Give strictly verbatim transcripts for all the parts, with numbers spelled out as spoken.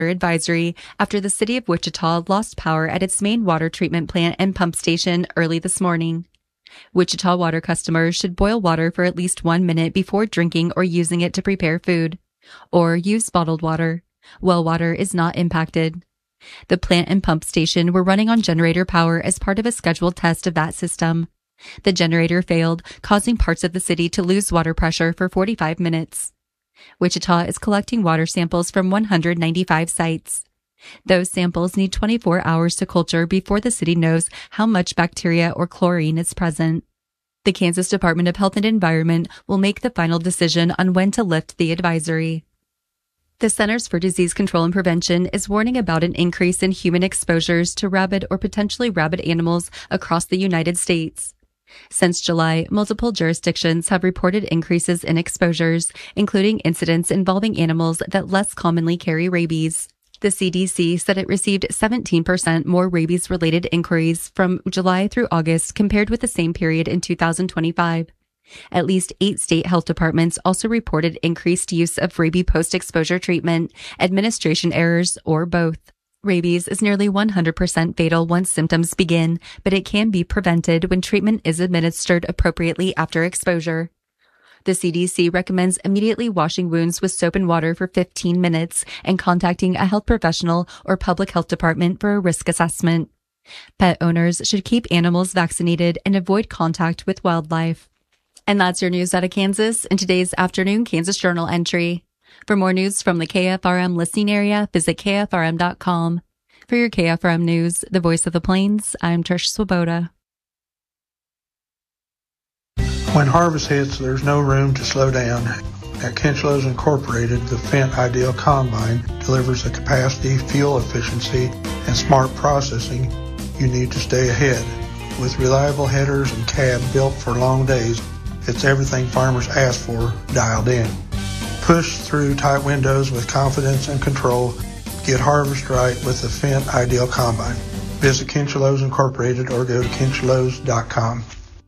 advisory after the city of Wichita lost power at its main water treatment plant and pump station early this morning. Wichita Water customers should boil water for at least one minute before drinking or using it to prepare food, or use bottled water. Well water is not impacted. The plant and pump station were running on generator power as part of a scheduled test of that system. The generator failed, causing parts of the city to lose water pressure for forty-five minutes. Wichita is collecting water samples from one hundred ninety-five sites. Those samples need twenty-four hours to culture before the city knows how much bacteria or chlorine is present. The Kansas Department of Health and Environment will make the final decision on when to lift the advisory. The Centers for Disease Control and Prevention is warning about an increase in human exposures to rabid or potentially rabid animals across the United States. Since July, multiple jurisdictions have reported increases in exposures, including incidents involving animals that less commonly carry rabies. The C D C said it received seventeen percent more rabies-related inquiries from July through August compared with the same period in two thousand twenty-five. At least eight state health departments also reported increased use of rabies post-exposure treatment, administration errors, or both. Rabies is nearly one hundred percent fatal once symptoms begin, but it can be prevented when treatment is administered appropriately after exposure. The C D C recommends immediately washing wounds with soap and water for fifteen minutes and contacting a health professional or public health department for a risk assessment. Pet owners should keep animals vaccinated and avoid contact with wildlife. And that's your news out of Kansas in today's afternoon Kansas Journal entry. For more news from the K F R M listening area, visit K F R M dot com. For your K F R M News, the voice of the Plains, I'm Trish Swoboda. When harvest hits, there's no room to slow down. At Kinchlows Incorporated, the Fendt Ideal Combine delivers the capacity, fuel efficiency, and smart processing you need to stay ahead. With reliable headers and cab built for long days, it's everything farmers ask for dialed in. Push through tight windows with confidence and control. Get harvest right with the Fendt Ideal Combine. Visit Kinchlows Incorporated or go to Kinchlows dot com.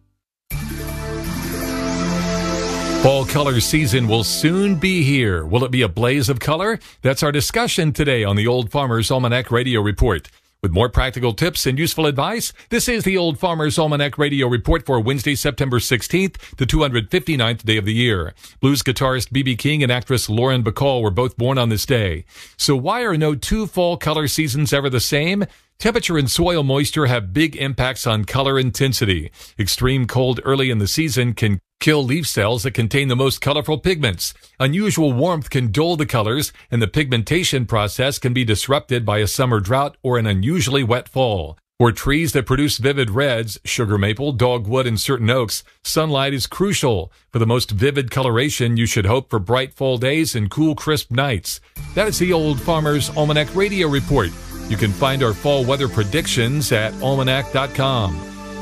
Fall color season will soon be here. Will it be a blaze of color? That's our discussion today on the Old Farmer's Almanac Radio Report. With more practical tips and useful advice, this is the Old Farmer's Almanac Radio Report for Wednesday, September sixteenth, the two hundred fifty-ninth day of the year. Blues guitarist B B King and actress Lauren Bacall were both born on this day. So why are no two fall color seasons ever the same? Temperature and soil moisture have big impacts on color intensity. Extreme cold early in the season can kill leaf cells that contain the most colorful pigments. Unusual warmth can dull the colors, and the pigmentation process can be disrupted by a summer drought or an unusually wet fall. For trees that produce vivid reds, sugar maple, dogwood, and certain oaks, sunlight is crucial. For the most vivid coloration, you should hope for bright fall days and cool, crisp nights. That is the Old Farmer's Almanac Radio Report. You can find our fall weather predictions at almanac dot com.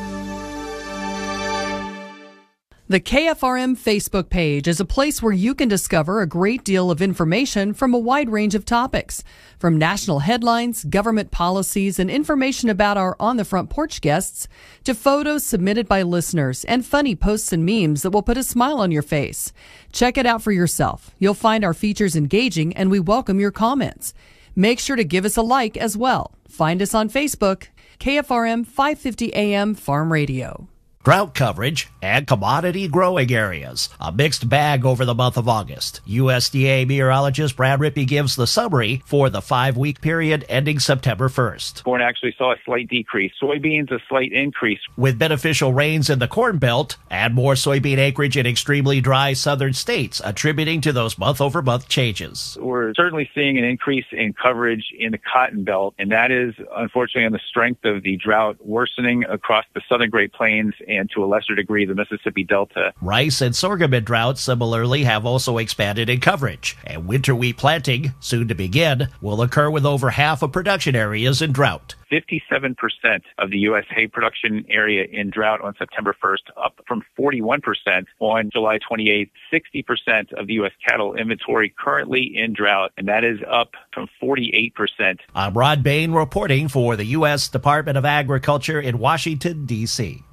The K F R M Facebook page is a place where you can discover a great deal of information from a wide range of topics, from national headlines, government policies, and information about our On the Front Porch guests, to photos submitted by listeners and funny posts and memes that will put a smile on your face. Check it out for yourself. You'll find our features engaging, and we welcome your comments. Make sure to give us a like as well. Find us on Facebook, K F R M five fifty A M Farm Radio. Drought coverage and commodity growing areas. A mixed bag over the month of August. U S D A meteorologist Brad Rippey gives the summary for the five-week period ending September first. Corn actually saw a slight decrease. Soybeans, a slight increase. With beneficial rains in the Corn Belt and more soybean acreage in extremely dry southern states, attributing to those month-over-month changes. We're certainly seeing an increase in coverage in the Cotton Belt, and that is, unfortunately, on the strength of the drought worsening across the southern Great Plains and to a lesser degree the Mississippi Delta. Rice and sorghum in drought similarly have also expanded in coverage, and winter wheat planting, soon to begin, will occur with over half of production areas in drought. fifty-seven percent of the U S hay production area in drought on September first, up from forty-one percent on July twenty-eighth. sixty percent of the U S cattle inventory currently in drought, and that is up from forty-eight percent. I'm Rod Bain reporting for the U S Department of Agriculture in Washington, D C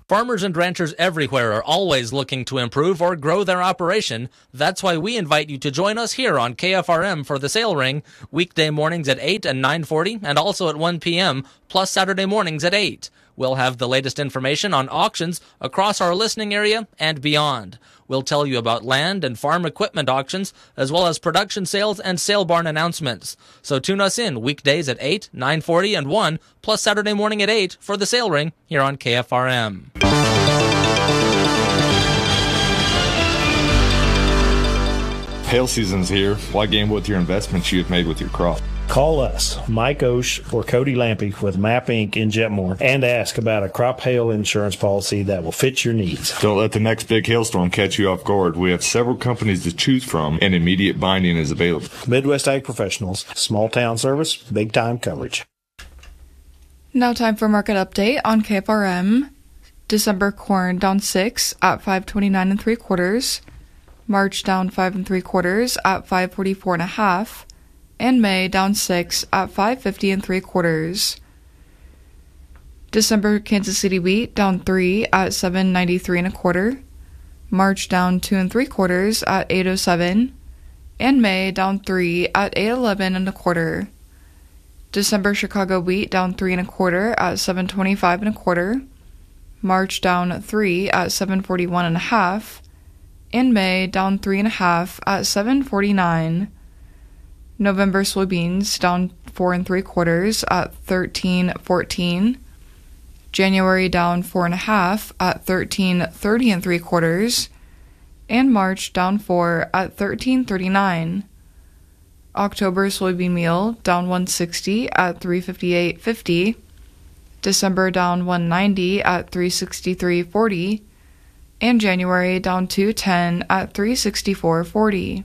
Farmers and ranchers everywhere are always looking to improve or grow their operation. That's why we invite you to join us here on K F R M for the Sale Ring, weekday mornings at eight and nine forty, and also at one p.m., plus Saturday mornings at eight. We'll have the latest information on auctions across our listening area and beyond. We'll tell you about land and farm equipment auctions, as well as production sales and sale barn announcements. So tune us in weekdays at eight, nine forty, and one, plus Saturday morning at eight for the Sale Ring here on K F R M. Hail season's here. Why gamble with your investments you have made with your crop? Call us, Mike Osh or Cody Lampy with Map Incorporated in Jetmore, and ask about a crop hail insurance policy that will fit your needs. Don't let the next big hailstorm catch you off guard. We have several companies to choose from, and immediate binding is available. Midwest Ag Professionals, small town service, big time coverage. Now time for market update on K F R M. December corn down six at five twenty-nine and three quarters. March down five and three quarters at five forty-four and a half. And May down six at five fifty and three quarters. December Kansas City wheat down three at seven ninety-three and a quarter. March down two and three quarters at eight oh seven, and May down three at eight eleven and a quarter. December Chicago wheat down three and a quarter at seven twenty-five and a quarter. March down three at seven forty-one and a half, and May down three and a half at seven forty-nine. November soybeans down four and three quarters at thirteen fourteen. January down four and a half at thirteen thirty and three quarters, and March down four at thirteen thirty-nine. October soybean meal down one sixty at three fifty-eight fifty. December down one ninety at three sixty-three forty, and January down two ten at three sixty-four forty.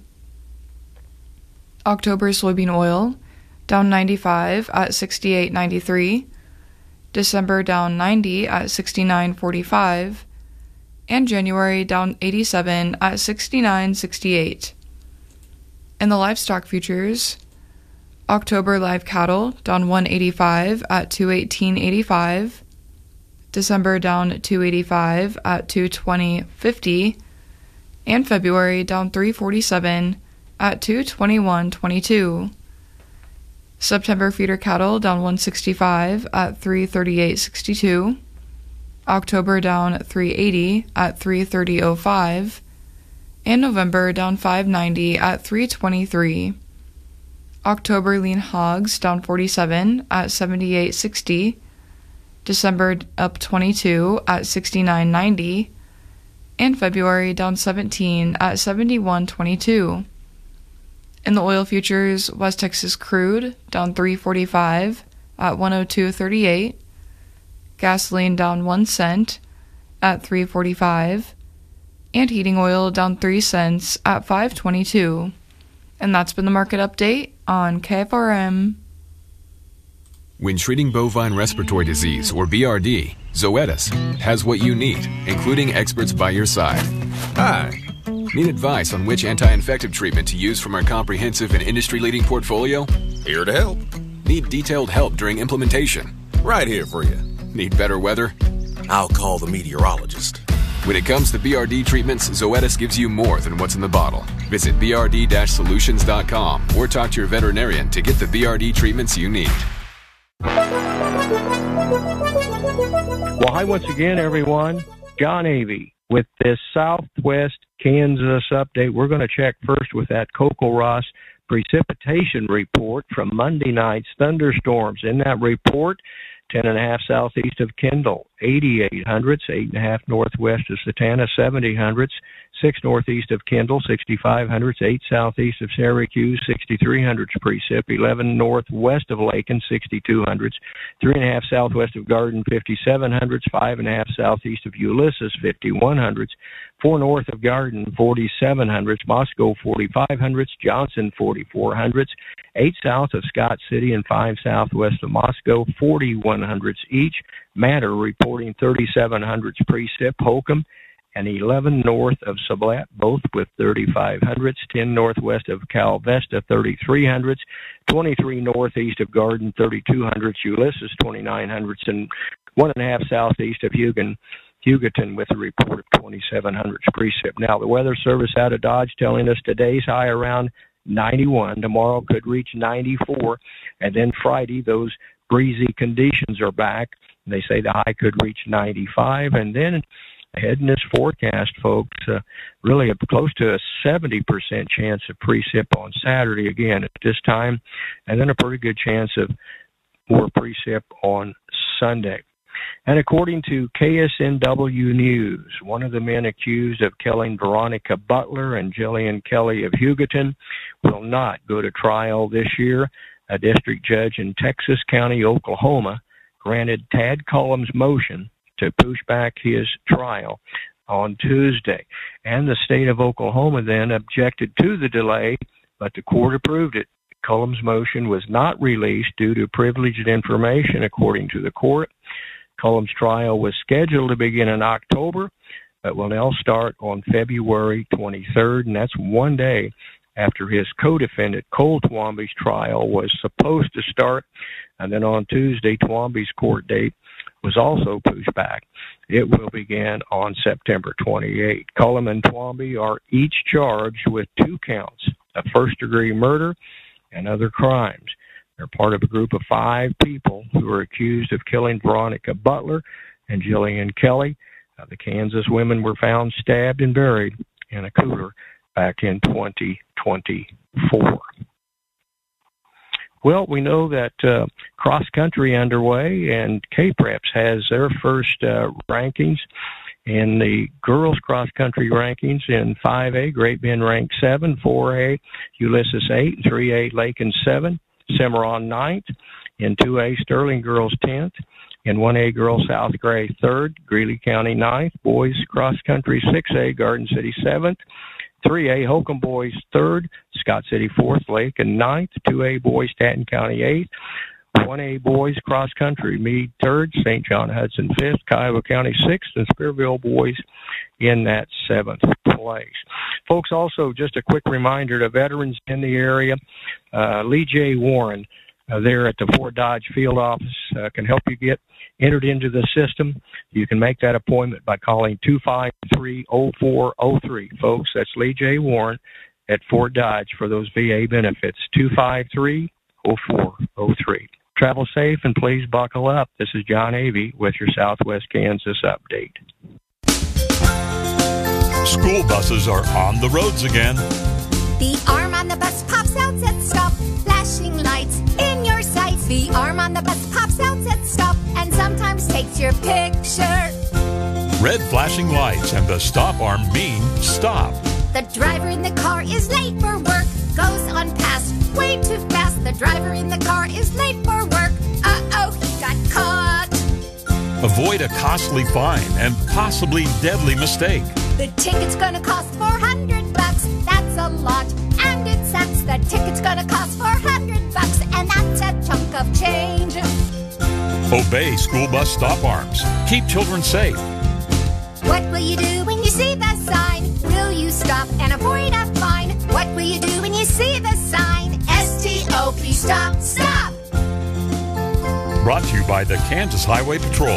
October soybean oil down ninety-five at sixty-eight ninety-three, December down ninety at sixty-nine forty-five, and January down eighty-seven at sixty-nine sixty-eight. In the livestock futures, October live cattle down one eighty-five at two eighteen eighty-five, December down two eighty-five at two twenty fifty, and February down three forty-seven at two twenty-one twenty-two. September feeder cattle down one sixty-five at three thirty-eight sixty-two. October down three eighty at three thirty oh five, and November down five ninety at three twenty-three. October lean hogs down forty-seven at seventy-eight sixty. December up twenty-two at sixty-nine ninety, and February down seventeen at seventy-one twenty-two. In the oil futures, West Texas crude down three forty-five at one oh two thirty-eight, gasoline down one cent at three forty-five, and heating oil down three cents at five twenty-two. And that's been the market update on K F R M. When treating bovine respiratory disease, or B R D, Zoetis has what you need, including experts by your side. Hi. Need advice on which anti-infective treatment to use from our comprehensive and industry-leading portfolio? Here to help. Need detailed help during implementation? Right here for you. Need better weather? I'll call the meteorologist. When it comes to B R D treatments, Zoetis gives you more than what's in the bottle. Visit b r d dash solutions dot com or talk to your veterinarian to get the B R D treatments you need. Well, hi once again, everyone. John Avey with this Southwest Kansas update. We're going to check first with that Coco-Ross precipitation report from Monday night's thunderstorms. In that report, ten and a half southeast of Kendall, eighty-eight hundredths, eight and a half northwest of Satana, seventy hundredths, six northeast of Kendall, sixty-five hundredths, eight southeast of Syracuse, sixty-three hundredths precip, eleven northwest of Lakin, sixty-two hundredths, three and a half southwest of Garden, fifty-seven hundredths, five and a half southeast of Ulysses, fifty-one hundredths, four north of Garden, forty-seven hundredths, Moscow, forty-five hundredths, Johnson, forty-four hundredths, eight south of Scott City and five southwest of Moscow, forty-one hundredths each. Matter reporting thirty-seven hundredths precip, Holcomb, and eleven north of Sublette, both with thirty-five hundredths, ten northwest of Cal Vesta, thirty-three hundredths, twenty-three northeast of Garden, thirty-two hundredths, Ulysses, twenty-nine hundredths, and one and a half southeast of Hugon, Hugoton with a report of twenty-seven hundredths precip. Now, the Weather Service out of Dodge telling us today's high around ninety-one. Tomorrow could reach ninety-four. And then Friday, those breezy conditions are back. They say the high could reach ninety-five. And then ahead in this forecast, folks, uh, really a, close to a seventy percent chance of precip on Saturday again at this time. And then a pretty good chance of more precip on Sunday. And according to K S N W News, one of the men accused of killing Veronica Butler and Jillian Kelly of Hugoton will not go to trial this year. A district judge in Texas County, Oklahoma, granted Tad Cullum's motion to push back his trial on Tuesday. And the state of Oklahoma then objected to the delay, but the court approved it. Cullum's motion was not released due to privileged information, according to the court. Cullum's trial was scheduled to begin in October, but will now start on February twenty-third, and that's one day after his co-defendant Cole Twombly's trial was supposed to start. And then on Tuesday, Twombly's court date was also pushed back. It will begin on September twenty-eighth. Cullum and Twombly are each charged with two counts of first-degree murder and other crimes. They're part of a group of five people who are accused of killing Veronica Butler and Jillian Kelly. Uh, the Kansas women were found stabbed and buried in a cooler back in twenty twenty-four. Well, we know that uh, cross-country underway, and K-Preps has their first uh, rankings. In the girls cross-country rankings in five A, Great Bend ranked seven, four A, Ulysses eight, three A, Lakin seven, Cimarron ninth. In two A, Sterling girls tenth. In one A, girls South Gray third, Greeley County ninth. Boys cross-country six A, Garden City seventh. three A, Holcomb boys third, Scott City fourth, Lakin ninth. two A, boys Stanton County eighth. one A, boys cross-country, Meade third, Saint John Hudson fifth, Kiowa County sixth, and Spearville boys in that seventh place. Folks, also just a quick reminder to veterans in the area, uh, Lee J. Warren uh, there at the Fort Dodge field office uh, can help you get entered into the system. You can make that appointment by calling two five three, oh four oh three. Folks, that's Lee J. Warren at Fort Dodge for those V A benefits, two five three, oh four oh three. Travel safe and please buckle up. This is John Avey with your Southwest Kansas update. School buses are on the roads again. The arm on the bus pops out at stop, flashing lights in your sights. The arm on the bus pops out at stop and sometimes takes your picture. Red flashing lights and the stop arm mean stop. The driver in the car is late for work, goes on past way too fast. The driver in the car is late for work. Uh-oh, he got caught. Avoid a costly fine and possibly deadly mistake. The ticket's gonna cost four hundred bucks. That's a lot, and it sucks. The ticket's gonna cost four hundred bucks, and that's a chunk of change. Obey school bus stop arms. Keep children safe. What will you do when you see the sign? Will you stop and avoid a fine? What will you do when you see the sign? S T O P, stop, stop! Brought to you by the Kansas Highway Patrol.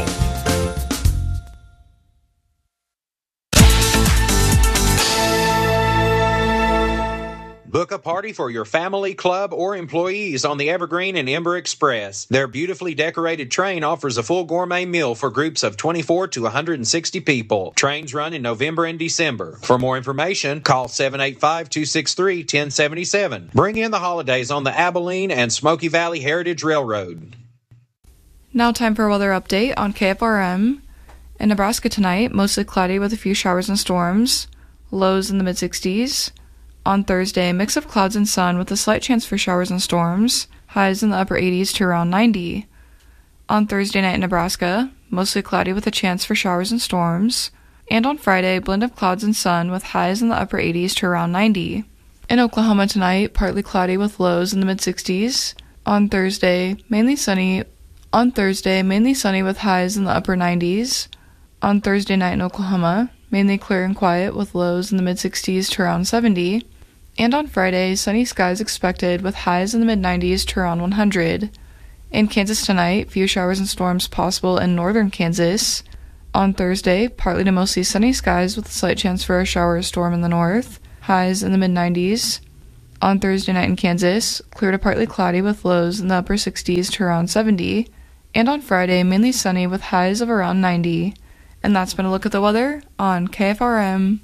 Book a party for your family, club, or employees on the Evergreen and Ember Express. Their beautifully decorated train offers a full gourmet meal for groups of twenty-four to one hundred sixty people. Trains run in November and December. For more information, call seven eight five, two six three, one zero seven seven. Bring in the holidays on the Abilene and Smoky Valley Heritage Railroad. Now time for a weather update on K F R M. In Nebraska tonight, mostly cloudy with a few showers and storms. Lows in the mid-sixties. On Thursday, mix of clouds and sun with a slight chance for showers and storms. Highs in the upper eighties to around ninety. On Thursday night in Nebraska, mostly cloudy with a chance for showers and storms. And on Friday, blend of clouds and sun with highs in the upper eighties to around ninety. In Oklahoma tonight, partly cloudy with lows in the mid-sixties. On Thursday, mainly sunny. On Thursday, mainly sunny with highs in the upper nineties. On Thursday night in Oklahoma, mainly clear and quiet with lows in the mid-sixties to around seventy. And on Friday, sunny skies expected with highs in the mid-nineties to around one hundred. In Kansas tonight, few showers and storms possible in northern Kansas. On Thursday, partly to mostly sunny skies with a slight chance for a shower or storm in the north. Highs in the mid nineties. On Thursday night in Kansas, clear to partly cloudy with lows in the upper sixties to around seventy. And on Friday, mainly sunny with highs of around ninety. And that's been a look at the weather on K F R M.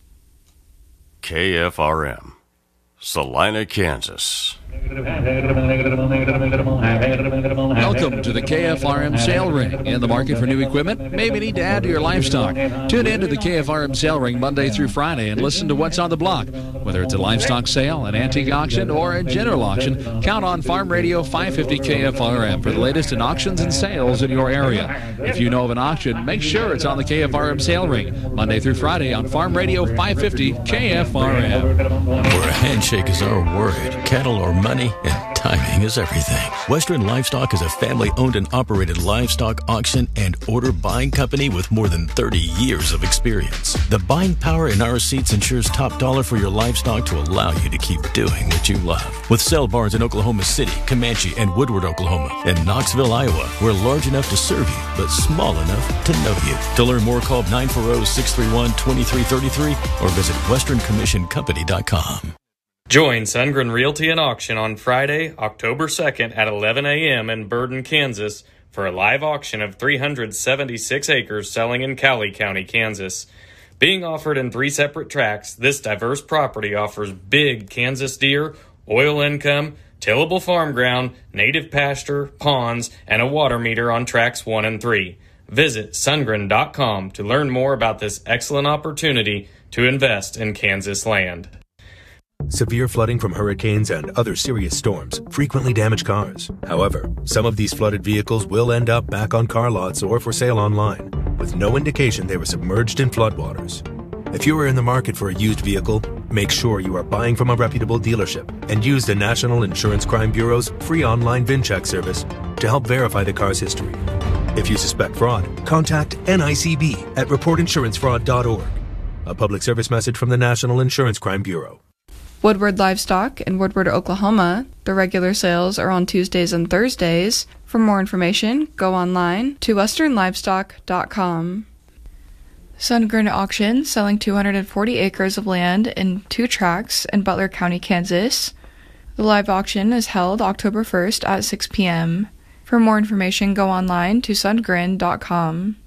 K F R M, Salina, Kansas. Welcome to the K F R M Sale Ring. In the market for new equipment? Maybe need to add to your livestock. Tune in to the K F R M Sale Ring Monday through Friday and listen to what's on the block. Whether it's a livestock sale, an antique auction, or a general auction, count on Farm Radio five fifty K F R M for the latest in auctions and sales in your area. If you know of an auction, make sure it's on the K F R M Sale Ring Monday through Friday on Farm Radio five fifty K F R M. Where a handshake is our word, cattle or money, and timing is everything. Western Livestock is a family-owned and operated livestock auction and order buying company with more than thirty years of experience. The buying power in our seats ensures top dollar for your livestock to allow you to keep doing what you love. With sale barns in Oklahoma City, Comanche, and Woodward, Oklahoma, and Knoxville, Iowa, we're large enough to serve you, but small enough to know you. To learn more, call nine four zero, six three one, two three three three or visit western commission company dot com. Join Sundgren Realty and Auction on Friday, October second at eleven a.m. in Burden, Kansas for a live auction of three hundred seventy-six acres selling in Cowley County, Kansas. Being offered in three separate tracts, this diverse property offers big Kansas deer, oil income, tillable farm ground, native pasture, ponds, and a water meter on tracks one and three. Visit sundgren dot com to learn more about this excellent opportunity to invest in Kansas land. Severe flooding from hurricanes and other serious storms frequently damage cars. However, some of these flooded vehicles will end up back on car lots or for sale online, with no indication they were submerged in floodwaters. If you are in the market for a used vehicle, make sure you are buying from a reputable dealership and use the National Insurance Crime Bureau's free online VIN check service to help verify the car's history. If you suspect fraud, contact N I C B at report insurance fraud dot org. A public service message from the National Insurance Crime Bureau. Woodward Livestock in Woodward, Oklahoma. The regular sales are on Tuesdays and Thursdays. For more information, go online to western livestock dot com. Sundgren Auction, selling two hundred forty acres of land in two tracts in Butler County, Kansas. The live auction is held October first at six p.m. For more information, go online to sundgren dot com.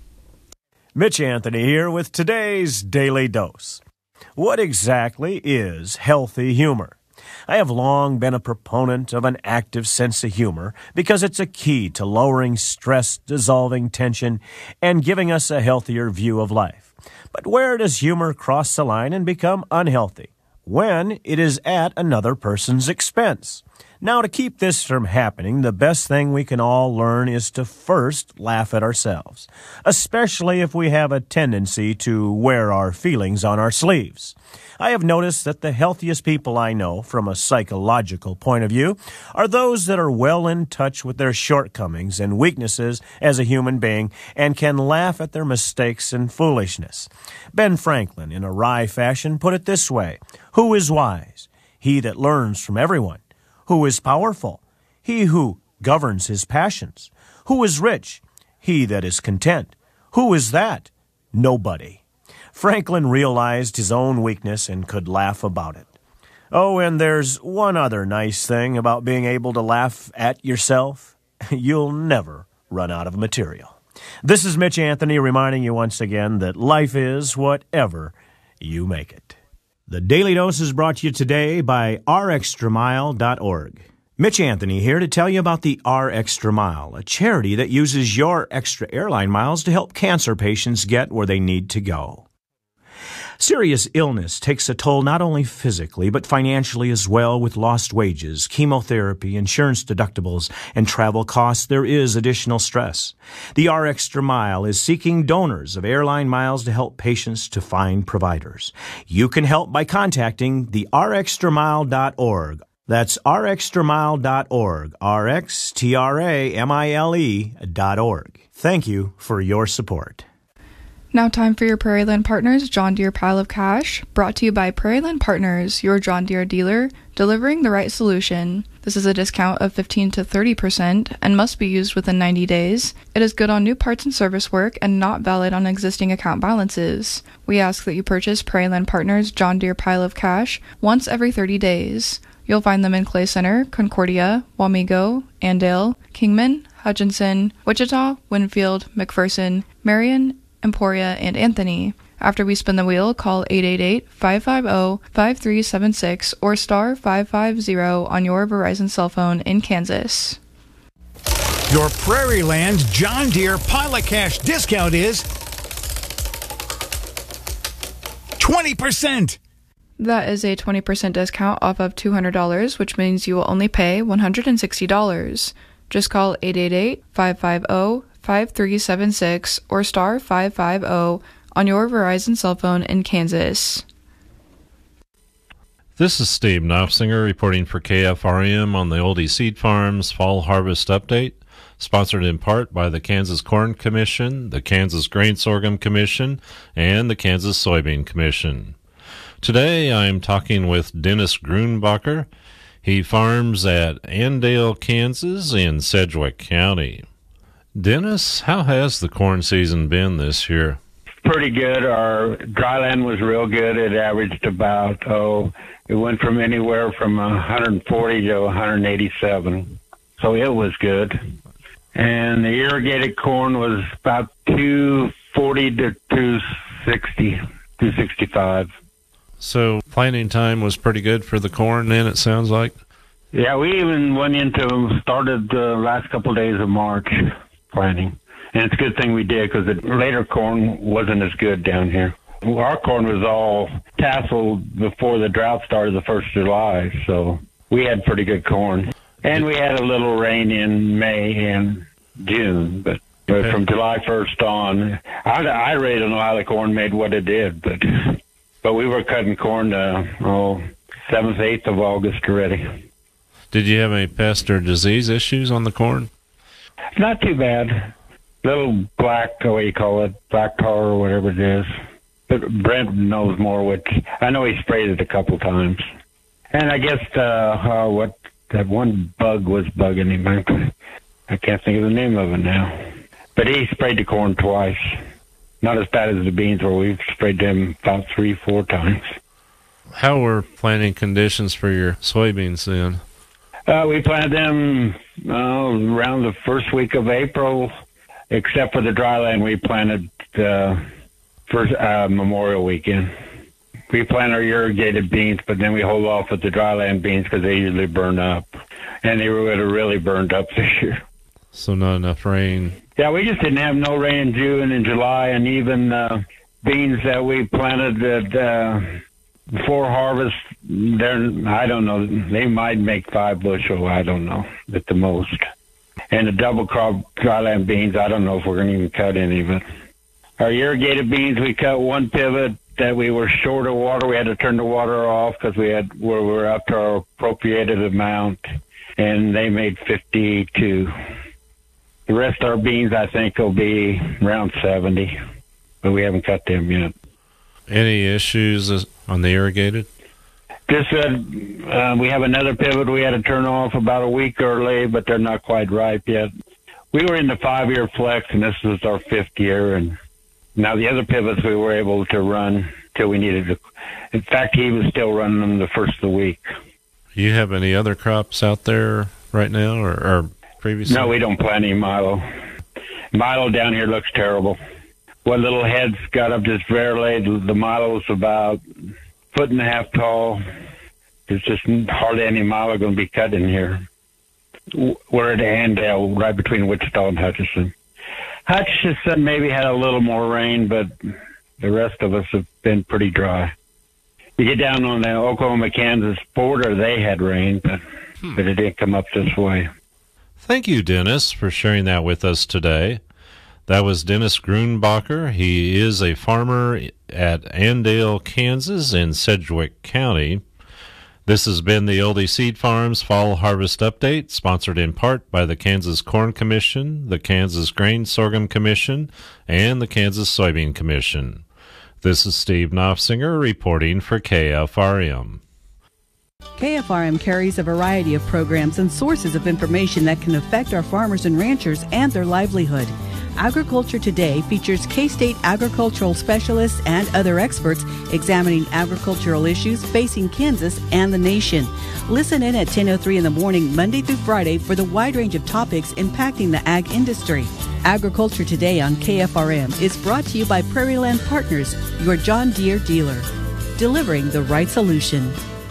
Mitch Anthony here with today's Daily Dose. What exactly is healthy humor? I have long been a proponent of an active sense of humor because it's a key to lowering stress, dissolving tension, and giving us a healthier view of life. But where does humor cross the line and become unhealthy? When it is at another person's expense. Now, to keep this from happening, the best thing we can all learn is to first laugh at ourselves, especially if we have a tendency to wear our feelings on our sleeves. I have noticed that the healthiest people I know, from a psychological point of view, are those that are well in touch with their shortcomings and weaknesses as a human being and can laugh at their mistakes and foolishness. Ben Franklin, in a wry fashion, put it this way: who is wise? He that learns from everyone. Who is powerful? He who governs his passions. Who is rich? He that is content. Who is that? Nobody. Franklin realized his own weakness and could laugh about it. Oh, and there's one other nice thing about being able to laugh at yourself. You'll never run out of material. This is Mitch Anthony reminding you once again that life is whatever you make it. The Daily Dose is brought to you today by R Extra Mile dot org. Mitch Anthony here to tell you about the R Extra Mile, a charity that uses your extra airline miles to help cancer patients get where they need to go. Serious illness takes a toll not only physically, but financially as well. With lost wages, chemotherapy, insurance deductibles, and travel costs, there is additional stress. The R Extra Mile is seeking donors of airline miles to help patients to find providers. You can help by contacting the R Extra Mile dot org. That's R Extra Mile dot org, R X T R A M I L E dot org. Thank you for your support. Now time for your Prairieland Partners John Deere Pile of Cash, brought to you by Prairieland Partners, your John Deere dealer, delivering the right solution. This is a discount of fifteen to thirty percent and must be used within ninety days. It is good on new parts and service work and not valid on existing account balances. We ask that you purchase Prairieland Partners John Deere Pile of Cash once every thirty days. You'll find them in Clay Center, Concordia, Wamego, Andale, Kingman, Hutchinson, Wichita, Winfield, McPherson, Marion, Emporia, and Anthony. After we spin the wheel, call eight eight eight, five five zero, five three seven six or star five five zero on your Verizon cell phone in Kansas. Your Prairieland John Deere Pile of Cash discount is twenty percent. That is a twenty percent discount off of two hundred dollars, which means you will only pay one hundred sixty dollars. Just call eight eight eight, five five zero, five three seven six or star five five zero on your Verizon cell phone in Kansas. This is Steve Knopfsinger reporting for K F R M on the Oldie Seed Farms Fall Harvest Update, sponsored in part by the Kansas Corn Commission, the Kansas Grain Sorghum Commission, and the Kansas Soybean Commission. Today I'm talking with Dennis Grunbacher. He farms at Andale, Kansas in Sedgwick County. Dennis, how has the corn season been this year? Pretty good. Our dry land was real good. It averaged about, oh, it went from anywhere from one hundred forty to one hundred eighty-seven. So it was good. And the irrigated corn was about two forty to two sixty, two sixty-five. So planting time was pretty good for the corn then, it sounds like? Yeah, we even went into, started the last couple of days of March planting. And it's a good thing we did because the later corn wasn't as good down here. Our corn was all tasseled before the drought started the first of July, so we had pretty good corn. And we had a little rain in May and June, but, but from July first on, I, I really don't know how the corn made what it did, but but we were cutting corn to, oh, seventh, eighth of August already. Did you have any pest or disease issues on the corn? Not too bad. Little black, what do you call it, black tar or whatever it is. But Brent knows more, which I know he sprayed it a couple times. And I guess uh, uh, what that one bug was bugging him. I, I can't think of the name of it now. But he sprayed the corn twice. Not as bad as the beans, where we've sprayed them about three, four times. How were planting conditions for your soybeans then? Uh, we planted them uh, around the first week of April, except for the dry land we planted uh, first uh, Memorial Weekend. We plant our irrigated beans, but then we hold off with the dry land beans because they usually burn up. And they would have really burned up this year. So not enough rain. Yeah, we just didn't have no rain in June and July, and even uh, beans that we planted at uh, before harvest, they're, I don't know, they might make five bushel, I don't know, at the most. And the double crop dryland beans, I don't know if we're going to even cut any of it. Our irrigated beans, we cut one pivot that we were short of water. We had to turn the water off because we had we were up to our appropriated amount, and they made fifty-two. The rest of our beans, I think, will be around seventy, but we haven't cut them yet. Any issues on the irrigated? Just uh, uh, we have another pivot we had to turn off about a week early, but they're not quite ripe yet. We were in the five-year flex, and this is our fifth year. And now the other pivots we were able to run till we needed to. In fact, he was still running them the first of the week. You have any other crops out there right now, or, or previously? No, we don't plant any milo. Milo down here looks terrible. What little heads got up just barely. The milo's about a foot and a half tall. There's just hardly any milo going to be cut in here. We're at Andale, right between Wichita and Hutchinson. Hutchinson maybe had a little more rain, but the rest of us have been pretty dry. You get down on the Oklahoma-Kansas border, they had rain, but, hmm. but it didn't come up this way. Thank you, Dennis, for sharing that with us today. That was Dennis Grunbacher. He is a farmer at Andale, Kansas in Sedgwick County. This has been the Oldie Seed Farms Fall Harvest Update, sponsored in part by the Kansas Corn Commission, the Kansas Grain Sorghum Commission, and the Kansas Soybean Commission. This is Steve Knopfsinger reporting for K F R M. K F R M carries a variety of programs and sources of information that can affect our farmers and ranchers and their livelihood. Agriculture Today features K-State agricultural specialists and other experts examining agricultural issues facing Kansas and the nation. Listen in at ten oh three in the morning, Monday through Friday, for the wide range of topics impacting the ag industry. Agriculture Today on K F R M is brought to you by Prairie Land Partners, your John Deere dealer, delivering the right solution.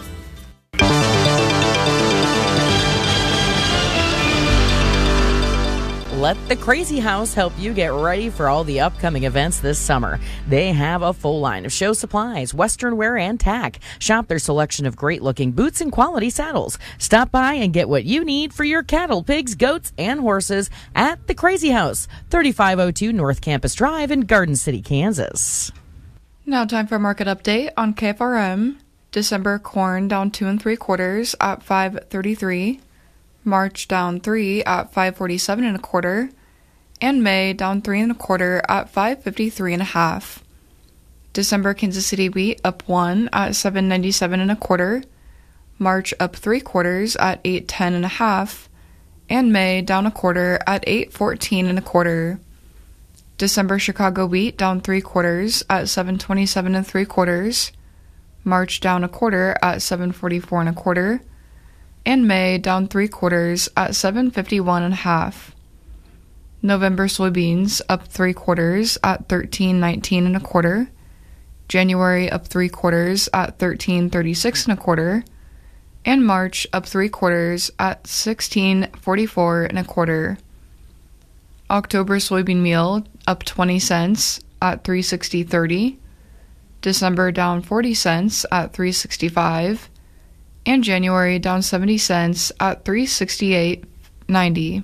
Let the Crazy House help you get ready for all the upcoming events this summer. They have a full line of show supplies, western wear, and tack. Shop their selection of great-looking boots and quality saddles. Stop by and get what you need for your cattle, pigs, goats, and horses at the Crazy House, thirty-five oh two North Campus Drive in Garden City, Kansas. Now time for a market update on K F R M. December corn down two and three quarters at five thirty-three. March down three at five forty-seven and a quarter, and May down three and a quarter at five fifty-three and a half. December Kansas City wheat up one at seven ninety-seven and a quarter, March up three quarters at eight ten and a half, and May down a quarter at eight fourteen and a quarter. December Chicago wheat down three quarters at seven twenty-seven and three quarters, March down a quarter at seven forty-four and a quarter, and May down three quarters at seven fifty-one and a half. November soybeans up three quarters at thirteen nineteen and a quarter. January up three quarters at thirteen thirty-six and a quarter, and March up three quarters at sixteen forty-four and a quarter. October soybean meal up twenty cents at three sixty thirty. December down forty cents at three sixty-five. And January down seventy cents at three sixty-eight ninety.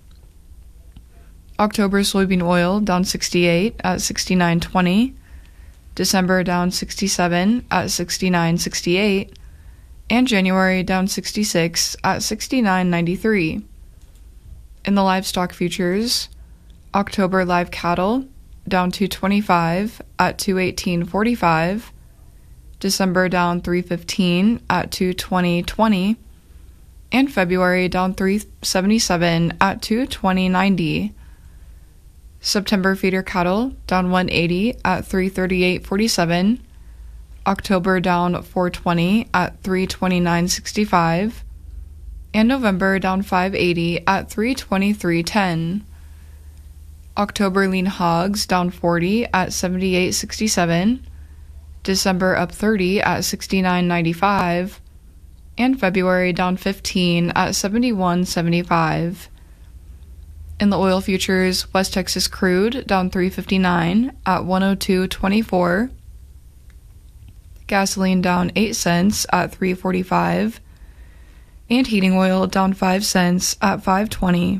October soybean oil down sixty-eight at sixty-nine twenty. December down sixty-seven at sixty-nine sixty-eight, and January down sixty-six at sixty-nine ninety-three. In the livestock futures, October live cattle down two twenty-five at two eighteen forty-five. December down three fifteen at two twenty twenty, and February down three seventy-seven at two twenty ninety. September feeder cattle down one eighty at three thirty-eight forty-seven, October down four twenty at three twenty-nine sixty-five, and November down five eighty at three twenty-three ten. October lean hogs down forty at seventy-eight sixty-seven, December up thirty at sixty-nine ninety-five, and February down fifteen at seventy-one seventy-five. In the oil futures, West Texas crude down three fifty-nine at one oh two twenty-four, gasoline down eight cents at three forty-five, and heating oil down five cents at five twenty.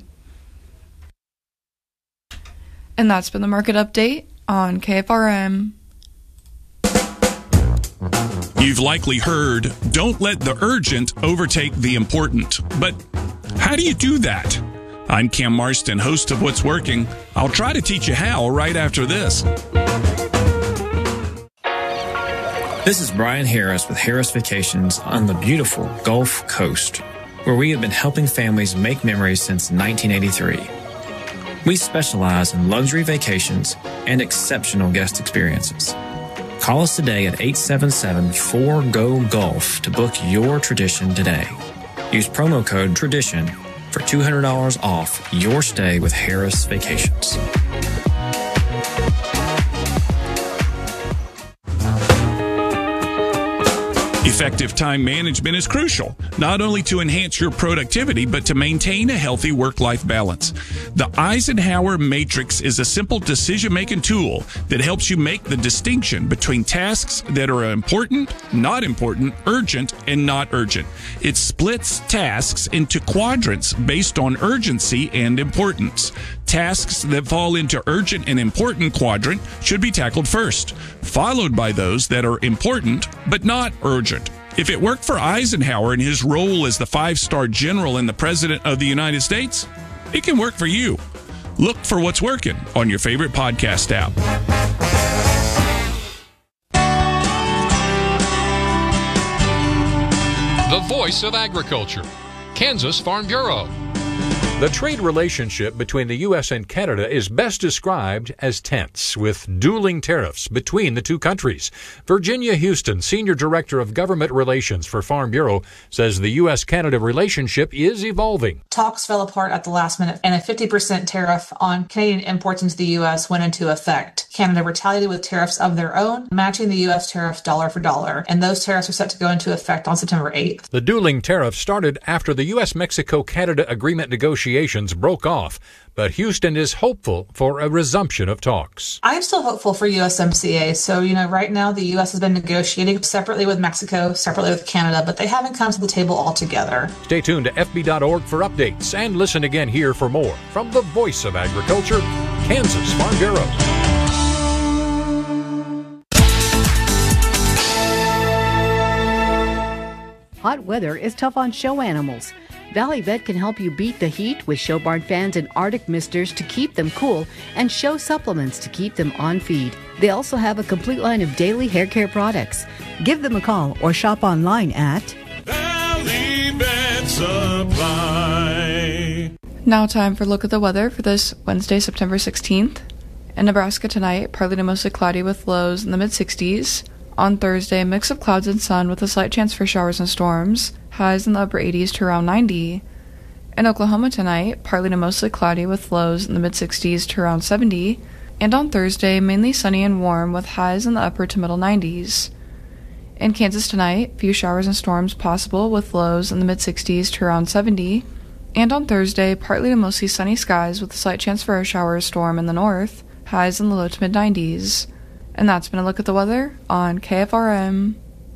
And that's been the market update on K F R M. You've likely heard, don't let the urgent overtake the important. But how do you do that? I'm Cam Marston, host of What's Working. I'll try to teach you how right after this. This is Brian Harris with Harris Vacations on the beautiful Gulf Coast, where we have been helping families make memories since nineteen eighty-three. We specialize in luxury vacations and exceptional guest experiences. Call us today at eight seven seven, four G O, Gulf to book your tradition today. Use promo code TRADITION for two hundred dollars off your stay with Harris Vacations. Effective time management is crucial, not only to enhance your productivity, but to maintain a healthy work-life balance. The Eisenhower Matrix is a simple decision-making tool that helps you make the distinction between tasks that are important, not important, urgent, and not urgent. It splits tasks into quadrants based on urgency and importance. Tasks that fall into urgent and important quadrant should be tackled first, followed by those that are important but not urgent. If it worked for Eisenhower in his role as the five-star general and the President of the United States, it can work for you. Look for what's working on your favorite podcast app. The voice of agriculture, Kansas Farm Bureau. The trade relationship between the U S and Canada is best described as tense, with dueling tariffs between the two countries. Virginia Houston, Senior Director of Government Relations for Farm Bureau, says the U S Canada relationship is evolving. Talks fell apart at the last minute, and a fifty percent tariff on Canadian imports into the U S went into effect. Canada retaliated with tariffs of their own, matching the U S tariff dollar for dollar, and those tariffs are set to go into effect on September eighth. The dueling tariff started after the U S Mexico Canada agreement negotiations broke off, but Houston is hopeful for a resumption of talks. I'm still hopeful for U S M C A. So, you know, right now the U S has been negotiating separately with Mexico, separately with Canada, but they haven't come to the table altogether. Stay tuned to F B dot org for updates and listen again here for more from the Voice of Agriculture, Kansas Farm Bureau. Hot weather is tough on show animals. Valley Vet can help you beat the heat with Show Barn fans and Arctic misters to keep them cool and show supplements to keep them on feed. They also have a complete line of daily hair care products. Give them a call or shop online at Valley Vet Supply. Now time for a look at the weather for this Wednesday, September sixteenth. In Nebraska tonight, partly to mostly cloudy with lows in the mid sixties. On Thursday, a mix of clouds and sun with a slight chance for showers and storms. Highs in the upper eighties to around ninety. In Oklahoma tonight, partly to mostly cloudy with lows in the mid sixties to around seventy. And on Thursday, mainly sunny and warm with highs in the upper to middle nineties. In Kansas tonight, few showers and storms possible with lows in the mid sixties to around seventy. And on Thursday, partly to mostly sunny skies with a slight chance for a shower or storm in the north. Highs in the low to mid nineties. And that's been a look at the weather on K F R M.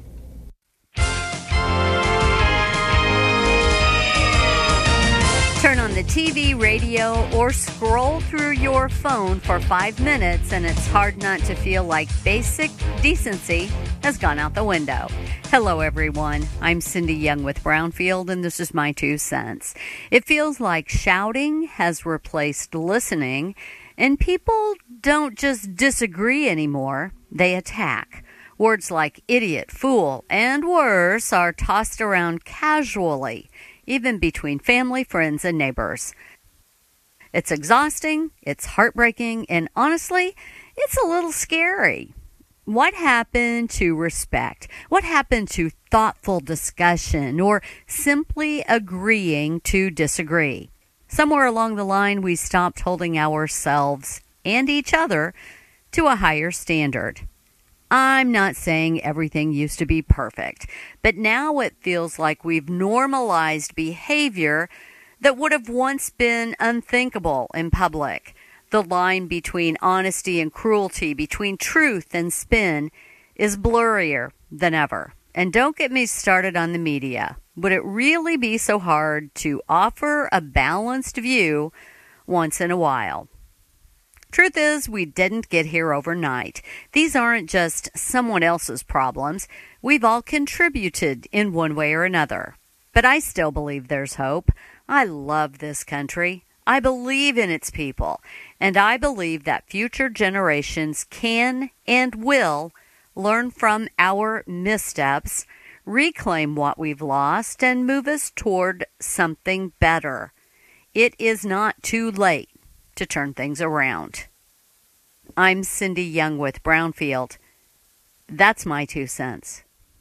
Turn on the T V, radio, or scroll through your phone for five minutes and it's hard not to feel like basic decency has gone out the window. Hello, everyone. I'm Cindy Young with Brownfield, and this is my two cents. It feels like shouting has replaced listening, and people don't just disagree anymore, they attack. Words like idiot, fool, and worse are tossed around casually, even between family, friends, and neighbors. It's exhausting, it's heartbreaking, and honestly, it's a little scary. What happened to respect? What happened to thoughtful discussion or simply agreeing to disagree? Somewhere along the line, we stopped holding ourselves and each other to a higher standard. I'm not saying everything used to be perfect, but now it feels like we've normalized behavior that would have once been unthinkable in public. The line between honesty and cruelty, between truth and spin, is blurrier than ever. And don't get me started on the media. Would it really be so hard to offer a balanced view once in a while? Truth is, we didn't get here overnight. These aren't just someone else's problems. We've all contributed in one way or another. But I still believe there's hope. I love this country. I believe in its people. And I believe that future generations can and will learn from our missteps, reclaim what we've lost, and move us toward something better. It is not too late to turn things around. I'm Cindy Young with Brownfield. That's my two cents.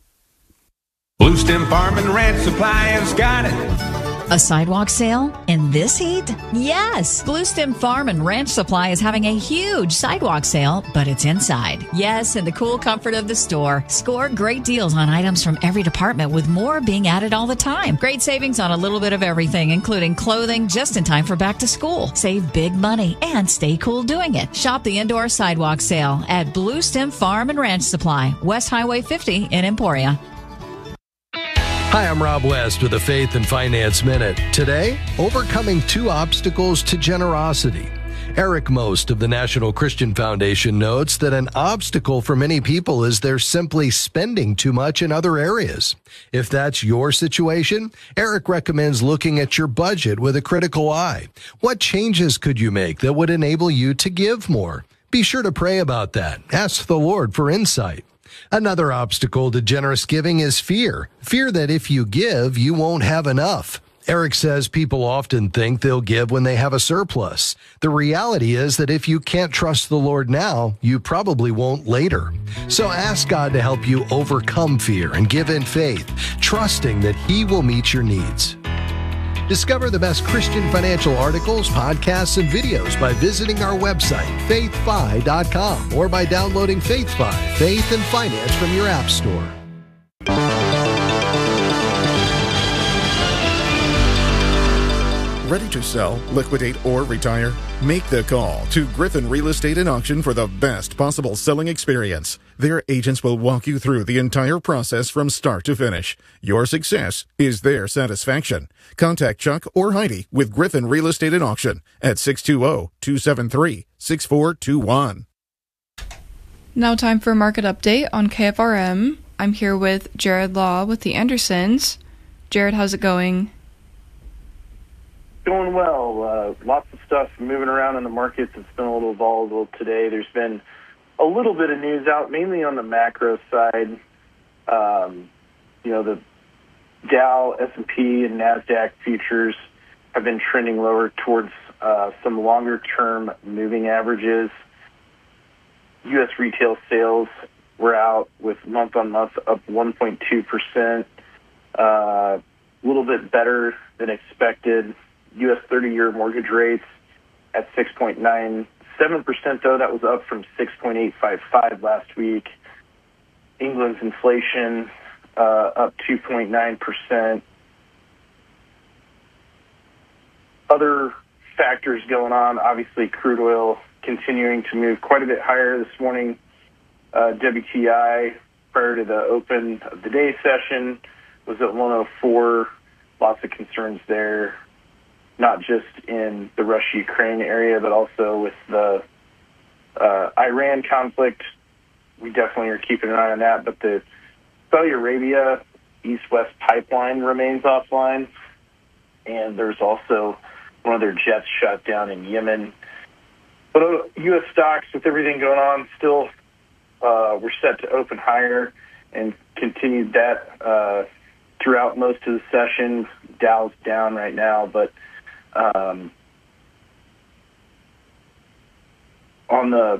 Blue Stem Farm and Ranch Supply has got it. A sidewalk sale in this heat? Yes! Blue Stem Farm and Ranch Supply is having a huge sidewalk sale, but it's inside. Yes, in the cool comfort of the store. Score great deals on items from every department, with more being added all the time. Great savings on a little bit of everything, including clothing just in time for back to school. Save big money and stay cool doing it. Shop the indoor sidewalk sale at Blue Stem Farm and Ranch Supply, West Highway fifty in Emporia. Hi, I'm Rob West with the Faith and Finance Minute. Today, overcoming two obstacles to generosity. Eric Most of the National Christian Foundation notes that an obstacle for many people is they're simply spending too much in other areas. If that's your situation, Eric recommends looking at your budget with a critical eye. What changes could you make that would enable you to give more? Be sure to pray about that. Ask the Lord for insight. Another obstacle to generous giving is fear. Fear that if you give, you won't have enough. Eric says people often think they'll give when they have a surplus. The reality is that if you can't trust the Lord now, you probably won't later. So ask God to help you overcome fear and give in faith, trusting that He will meet your needs. Discover the best Christian financial articles, podcasts, and videos by visiting our website, faith fi dot com, or by downloading FaithFi, Faith and Finance from your app store. Ready to sell, liquidate, or retire? Make the call to Griffin Real Estate and Auction for the best possible selling experience. Their agents will walk you through the entire process from start to finish. Your success is their satisfaction. Contact Chuck or Heidi with Griffin Real Estate and Auction at six two zero, two seven three, six four two one. Now time for a market update on K F R M. I'm here with Jared Law with the Andersons. Jared, how's it going? Going well. Uh, lots of stuff moving around in the markets. It's been a little volatile today. There's been a little bit of news out, mainly on the macro side. Um, you know, the Dow, S and P, and NASDAQ futures have been trending lower towards uh, some longer-term moving averages. U S retail sales were out with month-on-month up one point two percent, uh, a little bit better than expected. U S thirty-year mortgage rates at six point nine seven percent, though. That was up from six point eight five five last week. England's inflation uh, up two point nine percent. Other factors going on, obviously crude oil continuing to move quite a bit higher this morning. Uh, W T I, prior to the open of the day session, was at one oh four. Lots of concerns there, not just in the Russia-Ukraine area, but also with the uh, Iran conflict. We definitely are keeping an eye on that. But the Saudi Arabia East-West pipeline remains offline, and there's also one of their jets shot down in Yemen. But uh, U S stocks, with everything going on, still uh, we're set to open higher and continued that uh, throughout most of the session. Dow's down right now, but Um, on the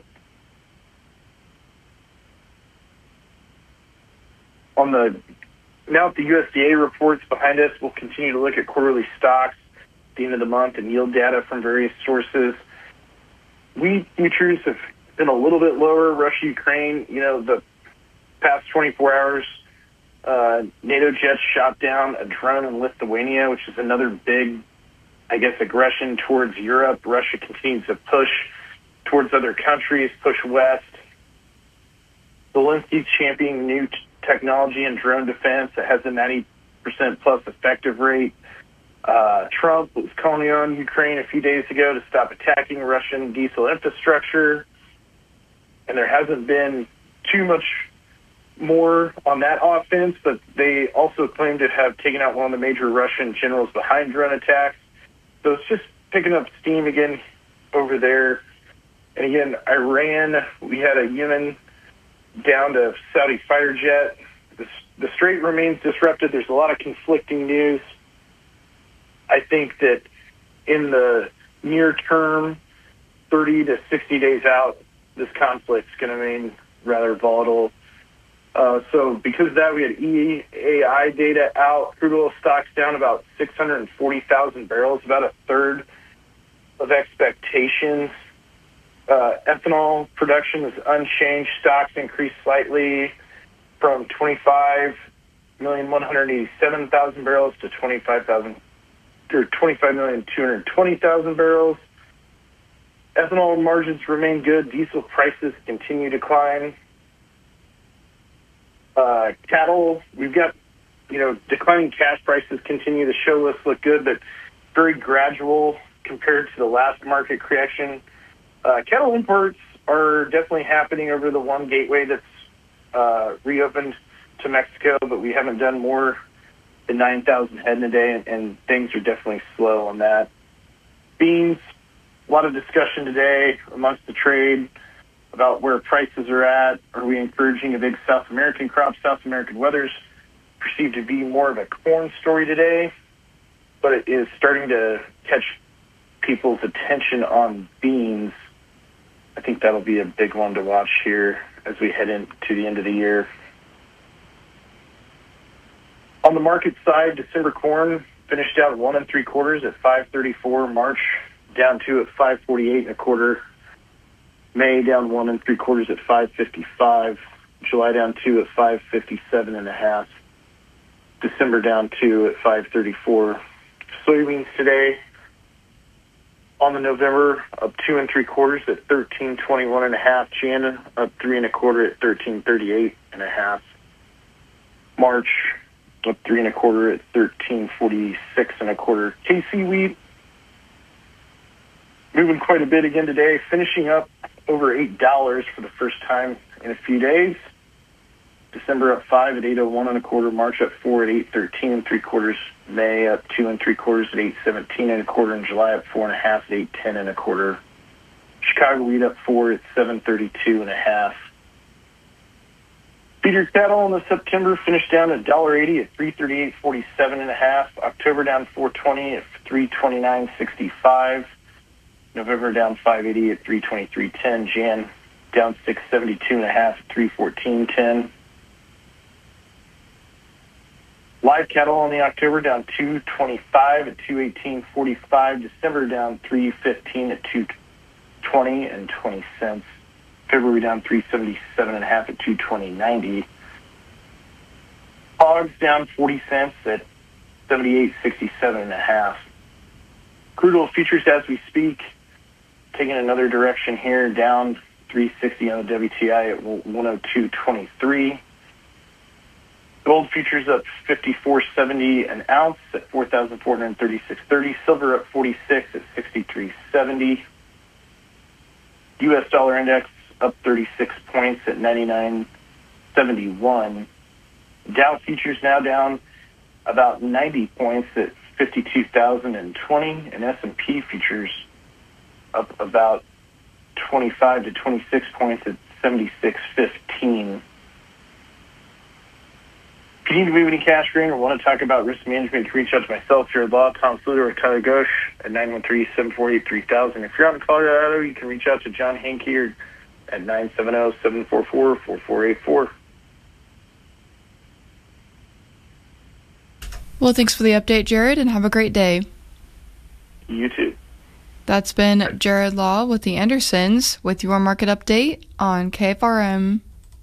on the now that the U S D A reports behind us, we'll continue to look at quarterly stocks at the end of the month and yield data from various sources. Wheat futures have been a little bit lower. Russia, Ukraine, you know, the past twenty-four hours, uh, NATO jets shot down a drone in Lithuania, which is another big, I guess, aggression towards Europe. Russia continues to push towards other countries, push west. Zelensky's championing new t- technology in drone defense that has a ninety percent plus effective rate. Uh, Trump was calling on Ukraine a few days ago to stop attacking Russian diesel infrastructure, and there hasn't been too much more on that offense, but they also claim to have taken out one of the major Russian generals behind drone attacks. So it's just picking up steam again over there. And again, Iran, we had a Yemen down to Saudi fighter jet. The, the strait remains disrupted. There's a lot of conflicting news. I think that in the near term, thirty to sixty days out, this conflict's going to remain rather volatile. Uh, so because of that, we had E A I data out. Crude oil stocks down about six hundred forty thousand barrels, about a third of expectations. Uh, ethanol production is unchanged. Stocks increased slightly from twenty-five million one hundred eighty-seven thousand barrels to twenty-five thousand or twenty-five million two hundred twenty thousand barrels. Ethanol margins remain good. Diesel prices continue to climb. Uh, cattle, we've got, you know, declining cash prices continue. The show lists look good, but very gradual compared to the last market correction. Uh, cattle imports are definitely happening over the one gateway that's uh, reopened to Mexico, but we haven't done more than nine thousand head in a day, and, and things are definitely slow on that. Beans, a lot of discussion today amongst the trade about where prices are at. Are we encouraging a big South American crop? South American weather's perceived to be more of a corn story today, but it is starting to catch people's attention on beans. I think that'll be a big one to watch here as we head into the end of the year. On the market side, December corn finished out one and three quarters at five thirty-four. March down two at five forty-eight and a quarter. May down one and three quarters at five fifty-five. July down two at five fifty-seven and a half. December down two at five thirty-four. Soybeans today on the November up two and three quarters at thirteen twenty-one and a half. Jan up three and a quarter at thirteen thirty-eight and a half. March up three and a quarter at thirteen forty-six and a quarter. K C wheat moving quite a bit again today, finishing up over eight dollars for the first time in a few days. December up five at eight oh one and a quarter. March up four at eight thirteen and three quarters. May up two and three quarters at eight seventeen and a quarter. And July up four and a half at eight ten and a quarter. Chicago wheat up four at seven thirty-two and a half. Feeder cattle in the September finished down at one dollar eighty at three thirty-eight forty-seven and a half. October down four twenty at three twenty-nine sixty-five. November down five eighty at three twenty-three ten. Jan down six seventy-two and a half at three fourteen ten. Live cattle on the October down two twenty-five at two eighteen forty-five. December down three fifteen at two twenty and twenty cents. February down three seventy-seven and a half at two twenty ninety. Hogs down forty cents at seventy-eight sixty-seven and a half. Crude oil futures as we speak, taking another direction here, down three sixty on the W T I at one oh two twenty-three. Gold futures up fifty-four seventy an ounce at four thousand four hundred thirty-six thirty. Silver up forty-six at sixty-three seventy. U S dollar index up thirty-six points at ninety-nine seventy-one. Dow futures now down about ninety points at fifty-two thousand twenty, and S and P futures up about twenty-five to twenty-six points at seventy-six fifteen. If you need to move any cash green or want to talk about risk management, you can reach out to myself, Jared Law, Tom Sluter, or Tyler Gosch at nine one three, seven four eight, three thousand. If you're out in Colorado, you can reach out to John Hankey or at nine seven zero, seven four four, four four eight four. Well, thanks for the update, Jared, and have a great day. You too. That's been Jared Law with the Andersons with your market update on K F R M.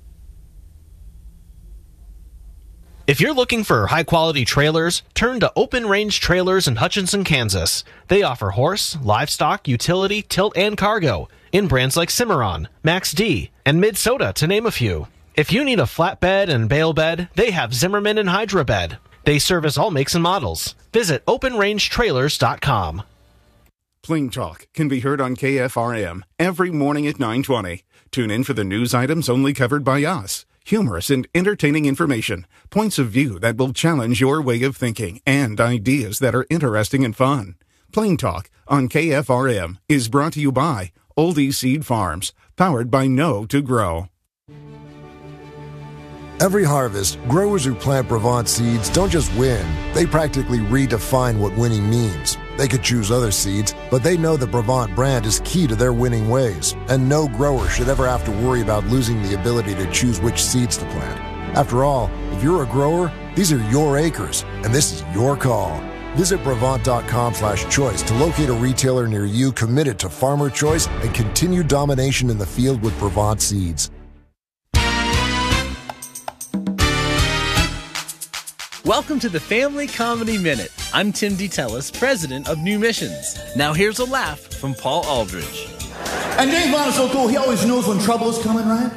If you're looking for high-quality trailers, turn to Open Range Trailers in Hutchinson, Kansas. They offer horse, livestock, utility, tilt, and cargo in brands like Cimarron, Max D, and Minnesota, to name a few. If you need a flatbed and bale bed, they have Zimmerman and Hydra Bed. They service all makes and models. Visit open range trailers dot com. Plain Talk can be heard on K F R M every morning at nine twenty. Tune in for the news items only covered by us. Humorous and entertaining information, points of view that will challenge your way of thinking, and ideas that are interesting and fun. Plain Talk on K F R M is brought to you by Oldie Seed Farms, powered by Know to Grow. Every harvest, growers who plant Brevant seeds don't just win, they practically redefine what winning means. They could choose other seeds, but they know the Brevant brand is key to their winning ways, and no grower should ever have to worry about losing the ability to choose which seeds to plant. After all, if you're a grower, these are your acres, and this is your call. Visit Brevant.com slash choice to locate a retailer near you committed to farmer choice and continued domination in the field with Brevant seeds. Welcome to the Family Comedy Minute. I'm Tim DeTellis, president of New Missions. Now here's a laugh from Paul Aldridge. And Dave Bond is so cool, he always knows when trouble is coming, right?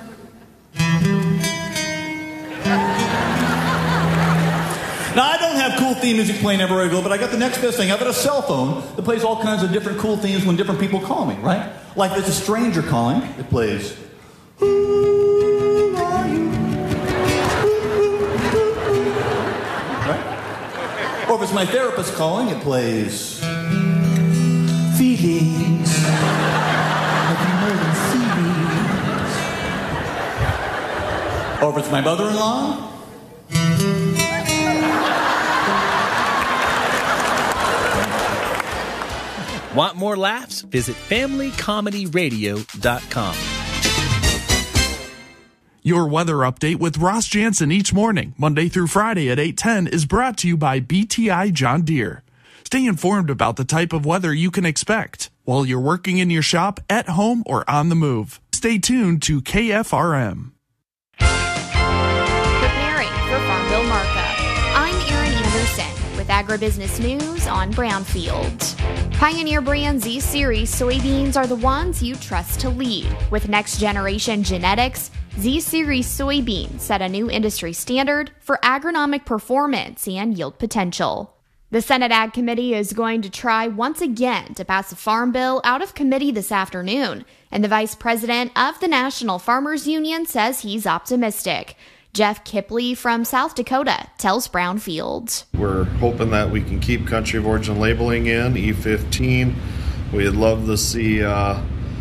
Now, I don't have cool theme music playing everywhere I go, but I got the next best thing. I've got a cell phone that plays all kinds of different cool themes when different people call me, right? Like there's a stranger calling, it plays, who are you? Right? Or if it's my therapist calling, it plays, feelings. Nothing more than feelings. Or if it's my mother-in-law, Want more laughs? Visit family comedy radio dot com. Your weather update with Ross Jansen each morning, Monday through Friday at eight ten, is brought to you by B T I John Deere. Stay informed about the type of weather you can expect while you're working in your shop, at home, or on the move. Stay tuned to K F R M. Preparing for Farm Bill markup. I'm Erin Anderson with Agribusiness News on Brownfield. Pioneer brand Z-Series soybeans are the ones you trust to lead. With next-generation genetics, Z-Series soybeans set a new industry standard for agronomic performance and yield potential. The Senate Ag Committee is going to try once again to pass a farm bill out of committee this afternoon, and the vice president of the National Farmers Union says he's optimistic. Jeff Kipley from South Dakota tells Brownfield. We're hoping that we can keep country of origin labeling in, E fifteen. We'd love to see uh,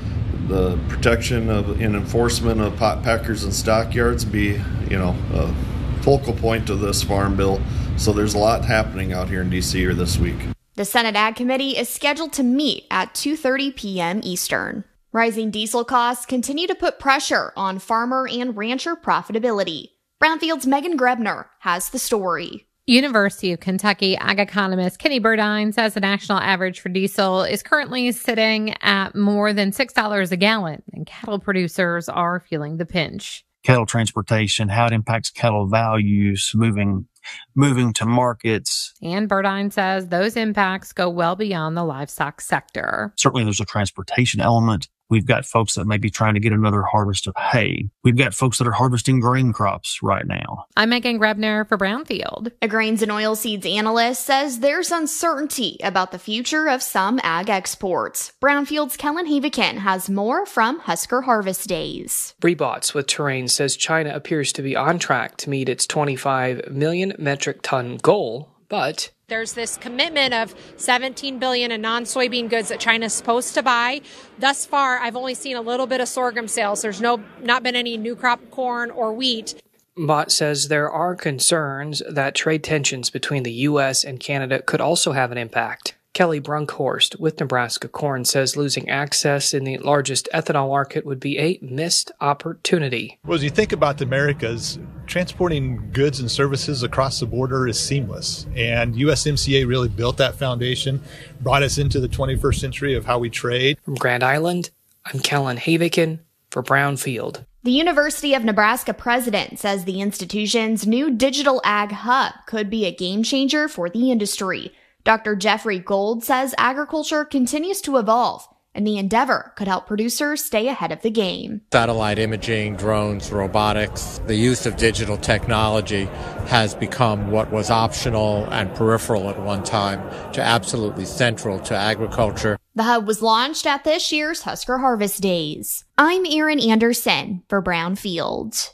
the protection of and enforcement of pot packers and stockyards be, you know, a focal point of this farm bill. So there's a lot happening out here in D C or this week. The Senate Ag Committee is scheduled to meet at two thirty p.m. Eastern. Rising diesel costs continue to put pressure on farmer and rancher profitability. Brownfield's Megan Grebner has the story. University of Kentucky ag economist Kenny Burdine says the national average for diesel is currently sitting at more than six dollars a gallon, and cattle producers are feeling the pinch. Cattle transportation, how it impacts cattle values, moving moving to markets. And Burdine says those impacts go well beyond the livestock sector. Certainly there's a transportation element. We've got folks that may be trying to get another harvest of hay. We've got folks that are harvesting grain crops right now. I'm Megan Grebner for Brownfield. A grains and oilseeds analyst says there's uncertainty about the future of some ag exports. Brownfield's Kellen Havikin has more from Husker Harvest Days. Rebots with Terrain says China appears to be on track to meet its twenty-five million metric ton goal, but there's this commitment of seventeen billion dollars in non-soybean goods that China's supposed to buy. Thus far, I've only seen a little bit of sorghum sales. There's no not been any new crop corn or wheat. Bott says there are concerns that trade tensions between the U S and Canada could also have an impact. Kelly Brunkhorst with Nebraska Corn says losing access in the largest ethanol market would be a missed opportunity. Well, as you think about the Americas, transporting goods and services across the border is seamless. And U S M C A really built that foundation, brought us into the twenty-first century of how we trade. From Grand Island, I'm Kellen Havikin for Brownfield. The University of Nebraska president says the institution's new digital ag hub could be a game changer for the industry. Doctor Jeffrey Gold says agriculture continues to evolve, and the endeavor could help producers stay ahead of the game. Satellite imaging, drones, robotics, the use of digital technology has become what was optional and peripheral at one time to absolutely central to agriculture. The hub was launched at this year's Husker Harvest Days. I'm Erin Anderson for Brownfield.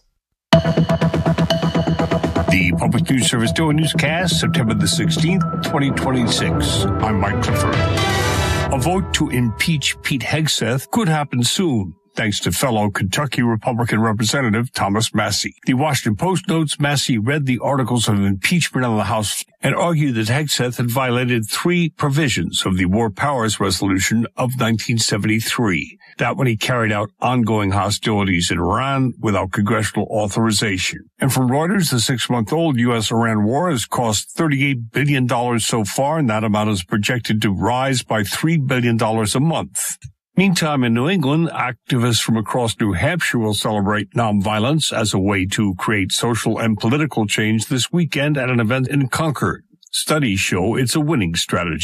The Public News Service Daily Newscast, September the sixteenth, twenty twenty-six. I'm Mike Clifford. A vote to impeach Pete Hegseth could happen soon, thanks to fellow Kentucky Republican Representative Thomas Massie. The Washington Post notes Massie read the articles of impeachment on the House and argued that Hegseth had violated three provisions of the War Powers Resolution of nineteen seventy-three. That when he carried out ongoing hostilities in Iran without congressional authorization. And from Reuters, the six-month-old U S Iran war has cost thirty-eight billion dollars so far, and that amount is projected to rise by three billion dollars a month. Meantime, in New England, activists from across New Hampshire will celebrate nonviolence as a way to create social and political change this weekend at an event in Concord. Studies show it's a winning strategy.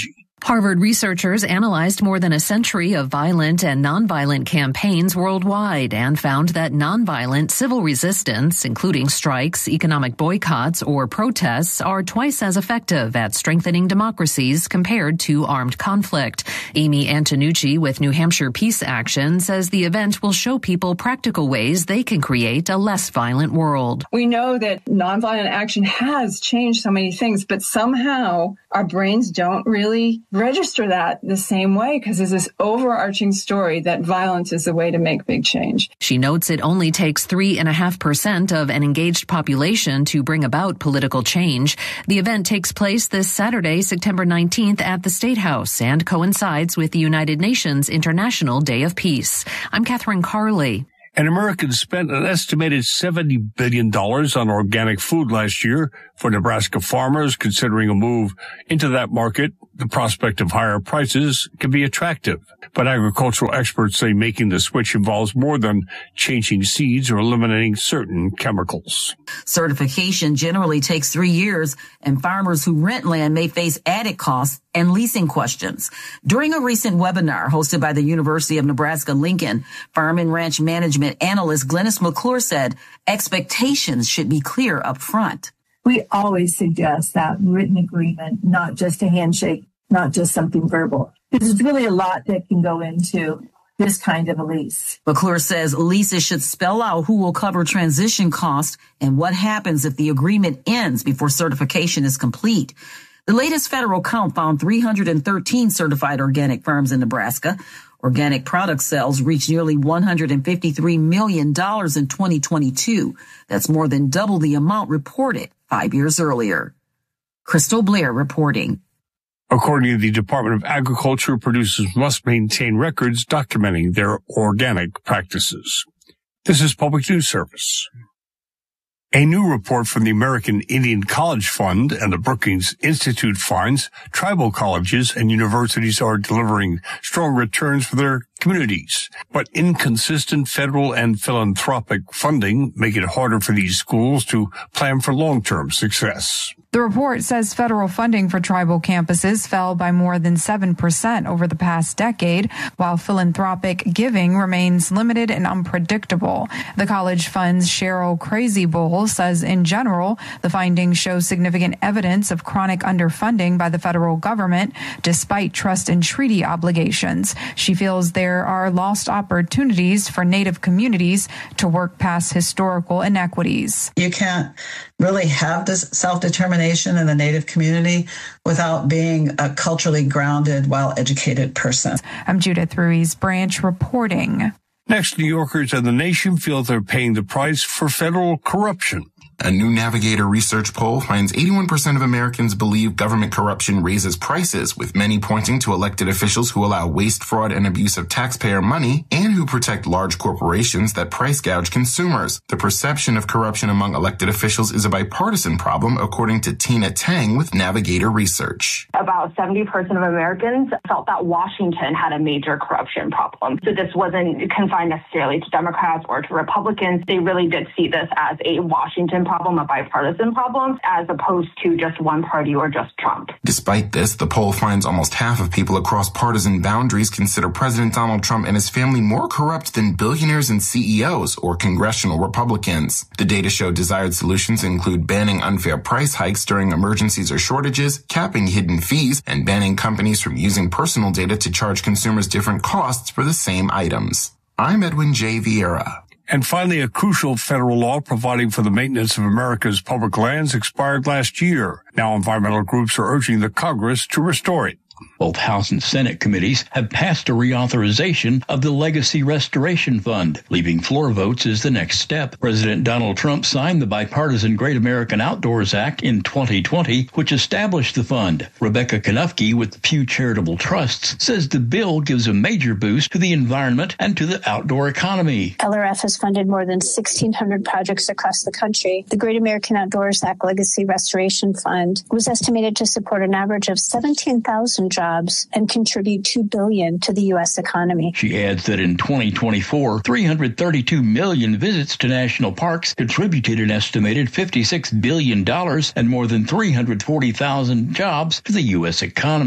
Harvard researchers analyzed more than a century of violent and nonviolent campaigns worldwide and found that nonviolent civil resistance, including strikes, economic boycotts, or protests, are twice as effective at strengthening democracies compared to armed conflict. Amy Antonucci with New Hampshire Peace Action says the event will show people practical ways they can create a less violent world. We know that nonviolent action has changed so many things, but somehow our brains don't really register that the same way because there's this overarching story that violence is the way to make big change. She notes it only takes three and a half percent of an engaged population to bring about political change. The event takes place this Saturday, September nineteenth at the State House and coincides with the United Nations International Day of Peace. I'm Catherine Carley. And Americans spent an estimated seventy billion dollars on organic food last year. For Nebraska farmers considering a move into that market, the prospect of higher prices can be attractive. But agricultural experts say making the switch involves more than changing seeds or eliminating certain chemicals. Certification generally takes three years, and farmers who rent land may face added costs and leasing questions. During a recent webinar hosted by the University of Nebraska-Lincoln, farm and ranch management analyst Glennis McClure said expectations should be clear up front. We always suggest that written agreement, not just a handshake, not just something verbal. There's really a lot that can go into this kind of a lease. McClure says leases should spell out who will cover transition costs and what happens if the agreement ends before certification is complete. The latest federal count found three hundred thirteen certified organic farms in Nebraska. Organic product sales reached nearly one hundred fifty-three million dollars in twenty twenty-two. That's more than double the amount reported five years earlier. Crystal Blair reporting. According to the Department of Agriculture, producers must maintain records documenting their organic practices. This is Public News Service. A new report from the American Indian College Fund and the Brookings Institute finds tribal colleges and universities are delivering strong returns for their communities, but inconsistent federal and philanthropic funding make it harder for these schools to plan for long-term success. The report says federal funding for tribal campuses fell by more than seven percent over the past decade, while philanthropic giving remains limited and unpredictable. The college fund's Cheryl Crazybull says in general, the findings show significant evidence of chronic underfunding by the federal government, despite trust and treaty obligations. She feels there are lost opportunities for Native communities to work past historical inequities. You can't really have this self-determination in the Native community without being a culturally grounded, well-educated person. I'm Judith Ruiz Branch reporting. Next, New Yorkers and the nation feel they're paying the price for federal corruption. A new Navigator research poll finds eighty-one percent of Americans believe government corruption raises prices, with many pointing to elected officials who allow waste, fraud, and abuse of taxpayer money and who protect large corporations that price gouge consumers. The perception of corruption among elected officials is a bipartisan problem, according to Tina Tang with Navigator Research. About seventy percent of Americans felt that Washington had a major corruption problem. So this wasn't confined necessarily to Democrats or to Republicans. They really did see this as a Washington problem, a bipartisan problem, as opposed to just one party or just Trump. Despite this, the poll finds almost half of people across partisan boundaries consider President Donald Trump and his family more corrupt than billionaires and C E Os or congressional Republicans. The data show desired solutions include banning unfair price hikes during emergencies or shortages, capping hidden fees, and banning companies from using personal data to charge consumers different costs for the same items. I'm Edwin J. Vieira. And finally, a crucial federal law providing for the maintenance of America's public lands expired last year. Now environmental groups are urging the Congress to restore it. Both House and Senate committees have passed a reauthorization of the Legacy Restoration Fund. Leaving floor votes is the next step. President Donald Trump signed the bipartisan Great American Outdoors Act in twenty twenty, which established the fund. Rebecca Kanufke with the Pew Charitable Trusts says the bill gives a major boost to the environment and to the outdoor economy. L R F has funded more than sixteen hundred projects across the country. The Great American Outdoors Act Legacy Restoration Fund was estimated to support an average of seventeen thousand jobs and contribute two billion dollars to the U S economy. She adds that in twenty twenty-four, three hundred thirty-two million visits to national parks contributed an estimated fifty-six billion dollars and more than three hundred forty thousand jobs to the U S economy.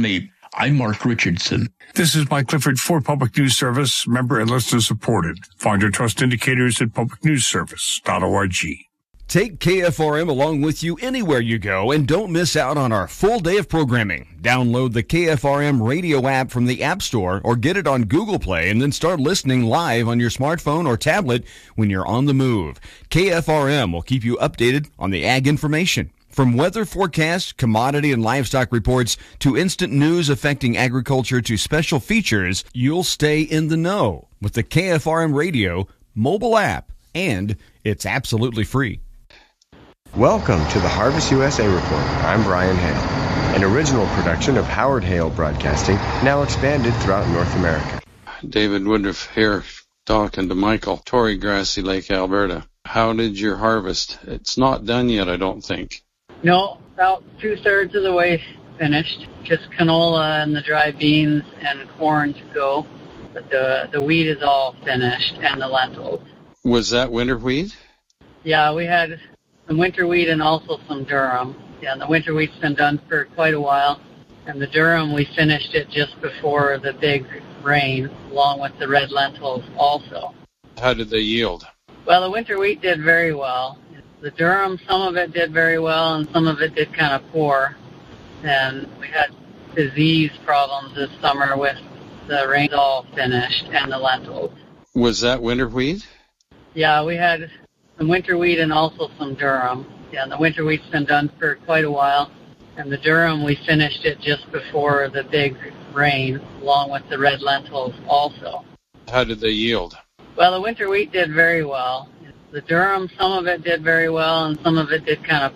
I'm Mark Richardson. This is Mike Clifford for Public News Service, member and listener supported. Find your trust indicators at public news service dot org. Take K F R M along with you anywhere you go and don't miss out on our full day of programming. Download the K F R M radio app from the App Store or get it on Google Play and then start listening live on your smartphone or tablet when you're on the move. K F R M will keep you updated on the ag information. From weather forecasts, commodity and livestock reports, to instant news affecting agriculture to special features, you'll stay in the know with the K F R M radio mobile app, and it's absolutely free. Welcome to the Harvest U S A Report. I'm Brian Hale, an original production of Howard Hale Broadcasting, now expanded throughout North America. David Woodruff here, talking to Michael, Torrey Grassy Lake, Alberta. How did your harvest? It's not done yet, I don't think. No, about two-thirds of the way finished. Just canola and the dry beans and corn to go. But the, the wheat is all finished, and the lentils. Was that winter wheat? Yeah, we had some winter wheat and also some durum. Yeah, and the winter wheat's been done for quite a while. And the durum, we finished it just before the big rain, along with the red lentils also. How did they yield? Well, the winter wheat did very well. The durum, some of it did very well, and some of it did kind of poor. And we had disease problems this summer with the rain all finished and the lentils. Was that winter wheat? Yeah, we had some winter wheat and also some durum. Yeah, and the winter wheat's been done for quite a while. And the durum, we finished it just before the big rain, along with the red lentils also. How did they yield? Well, the winter wheat did very well. The durum, some of it did very well, and some of it did kind of